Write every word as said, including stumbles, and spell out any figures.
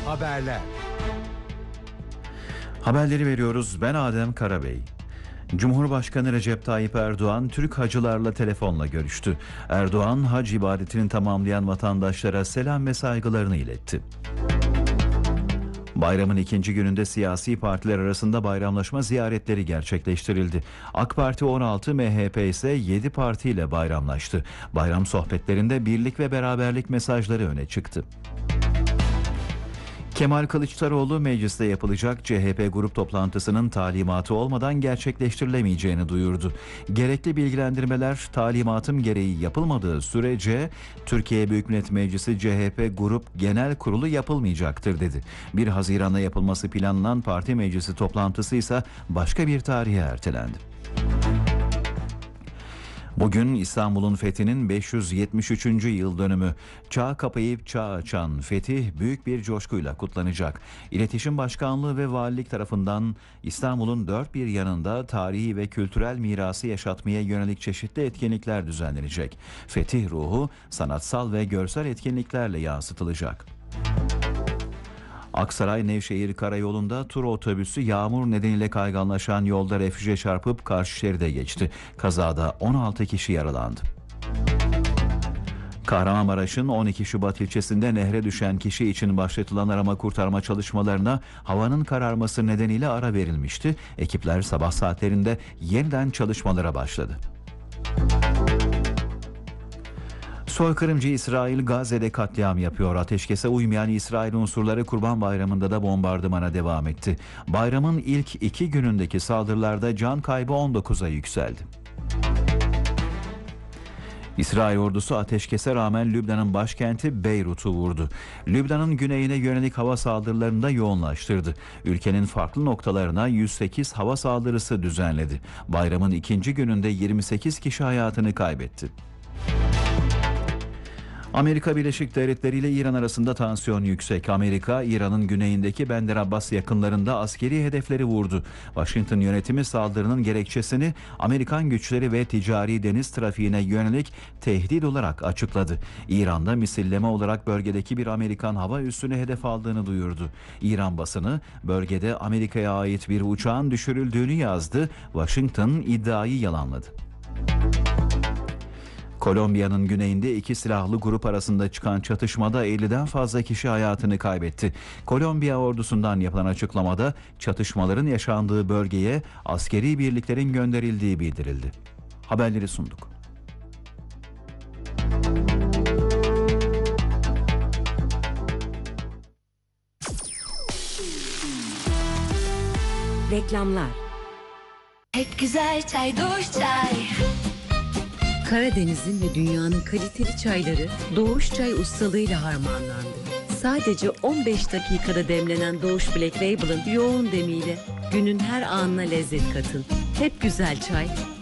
Haberler. Haberleri veriyoruz. Ben Adem Karabey. Cumhurbaşkanı Recep Tayyip Erdoğan Türk hacılarla telefonla görüştü. Erdoğan hac ibadetini tamamlayan vatandaşlara selam ve saygılarını iletti. Bayramın ikinci gününde siyasi partiler arasında bayramlaşma ziyaretleri gerçekleştirildi. AK Parti on altı, M H P ise yedi partiyle bayramlaştı. Bayram sohbetlerinde birlik ve beraberlik mesajları öne çıktı. Kemal Kılıçdaroğlu mecliste yapılacak C H P grup toplantısının talimatı olmadan gerçekleştirilemeyeceğini duyurdu. Gerekli bilgilendirmeler talimatım gereği yapılmadığı sürece Türkiye Büyük Millet Meclisi C H P Grup Genel Kurulu yapılmayacaktır dedi. bir Haziran'da yapılması planlanan parti meclisi toplantısı ise başka bir tarihe ertelendi. Bugün İstanbul'un fethinin beş yüz yetmiş üçüncü yıl dönümü. Çağ kapayıp çağ açan fetih büyük bir coşkuyla kutlanacak. İletişim Başkanlığı ve Valilik tarafından İstanbul'un dört bir yanında tarihi ve kültürel mirası yaşatmaya yönelik çeşitli etkinlikler düzenlenecek. Fetih ruhu sanatsal ve görsel etkinliklerle yansıtılacak. Aksaray-Nevşehir Karayolu'nda tur otobüsü yağmur nedeniyle kayganlaşan yolda refüje çarpıp karşı şeride geçti. Kazada on altı kişi yaralandı. Kahramanmaraş'ın on iki Şubat ilçesinde nehre düşen kişi için başlatılan arama kurtarma çalışmalarına havanın kararması nedeniyle ara verilmişti. Ekipler sabah saatlerinde yeniden çalışmalara başladı. Soykırımcı İsrail Gazze'de katliam yapıyor. Ateşkese uymayan İsrail unsurları Kurban Bayramı'nda da bombardımana devam etti. Bayramın ilk iki günündeki saldırılarda can kaybı on dokuza yükseldi. İsrail ordusu ateşkese rağmen Lübnan'ın başkenti Beyrut'u vurdu. Lübnan'ın güneyine yönelik hava saldırılarını da yoğunlaştırdı. Ülkenin farklı noktalarına yüz sekiz hava saldırısı düzenledi. Bayramın ikinci gününde yirmi sekiz kişi hayatını kaybetti. Amerika Birleşik Devletleri ile İran arasında tansiyon yüksek. Amerika, İran'ın güneyindeki Bender Abbas yakınlarında askeri hedefleri vurdu. Washington yönetimi saldırının gerekçesini Amerikan güçleri ve ticari deniz trafiğine yönelik tehdit olarak açıkladı. İran'da misilleme olarak bölgedeki bir Amerikan hava üssünü hedef aldığını duyurdu. İran basını bölgede Amerika'ya ait bir uçağın düşürüldüğünü yazdı. Washington iddiayı yalanladı. Kolombiya'nın güneyinde iki silahlı grup arasında çıkan çatışmada elliden fazla kişi hayatını kaybetti. Kolombiya ordusundan yapılan açıklamada çatışmaların yaşandığı bölgeye askeri birliklerin gönderildiği bildirildi. Haberleri sunduk. Reklamlar. Pek güzel çay, Doğuş Çay. Karadeniz'in ve dünyanın kaliteli çayları Doğuş Çay ustalığıyla harmanlandı. Sadece on beş dakikada demlenen Doğuş Black Label'ın yoğun demiyle günün her anına lezzet katın. Hep güzel çay,